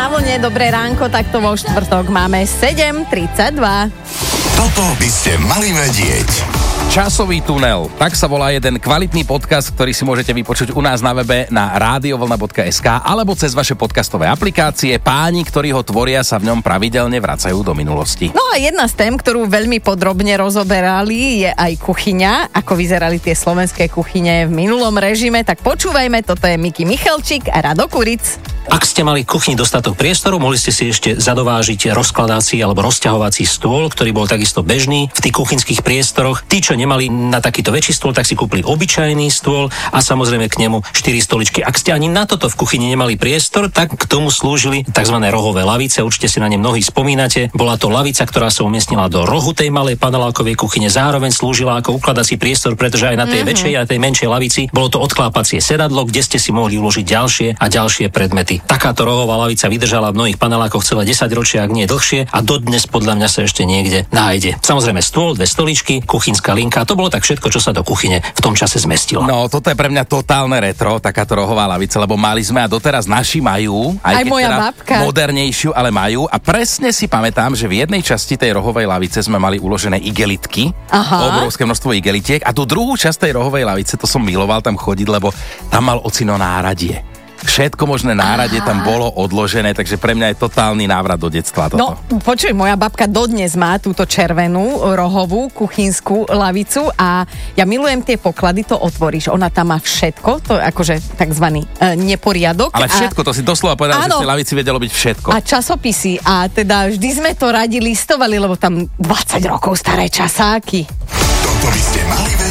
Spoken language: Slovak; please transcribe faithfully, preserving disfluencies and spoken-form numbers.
na vlne, dobré ránko, takto vo štvrtok máme sedem tridsaťdva. Toto by ste mali vedieť. Časový tunel, tak sa volá jeden kvalitný podcast, ktorý si môžete vypočuť u nás na webe na radiovlna bodka es ká alebo cez vaše podcastové aplikácie. Páni, ktorí ho tvoria, sa v ňom pravidelne vracajú do minulosti. No a jedna z tém, ktorú veľmi podrobne rozoberali, je aj kuchyňa. Ako vyzerali tie slovenské kuchyne v minulom režime, tak počúvajme, toto je Miky Michalčík a Rado Kuric. Ak ste mali v kuchyni dostatok priestoru, mohli ste si ešte zadovážiť rozkladací alebo rozťahovací stôl, ktorý bol takisto bežný v tých kuchynských priestoroch. Tí, čo nemali na takýto väčší stôl, tak si kúpili obyčajný stôl a samozrejme k nemu štyri stoličky. Ak ste ani na toto v kuchyni nemali priestor, tak k tomu slúžili tzv. Rohové lavice. Určite si na ne mnohí spomínate. Bola to lavica, ktorá sa umiestnila do rohu tej malej panelákovej kuchyne, zároveň slúžila ako ukladací priestor, pretože aj na tej mm-hmm. väčšej a tej menšej lavici bolo to odklápacie sedadlo, kde ste si mohli uložiť ďalšie a ďalšie predmety. Takáto rohová lavica vydržala v mnohých panelákoch celé desaťročia, ak nie dlhšie, a dodnes podľa mňa sa ešte niekde nájde. Samozrejme stôl, dve stoličky, kuchynská linka, to bolo tak všetko, čo sa do kuchyne v tom čase zmestilo. No, toto je pre mňa totálne retro, takáto rohová lavica, lebo mali sme a doteraz naši majú, aj, aj keď moja teda babka. Modernejšiu, ale majú, a presne si pamätám, že v jednej časti tej rohovej lavice sme mali uložené igelitky, Aha. obrovské množstvo igelitiek, a tú druhú časť tej rohovej lavice, to som miloval tam chodiť, lebo tam mal ocino náradie. Všetko možné náradie tam bolo odložené, takže pre mňa je totálny návrat do detstva toto. No, počuj, moja babka dodnes má túto červenú rohovú kuchynskú lavicu a ja milujem tie poklady, to otvoríš, ona tam má všetko, to je akože takzvaný e, neporiadok. Ale všetko, a... to si doslova povedal, áno, že v tej lavici vedelo byť všetko. A časopisy, a teda vždy sme to radi listovali, lebo tam dvadsať rokov staré časáky. Toto by ste mali vedieť.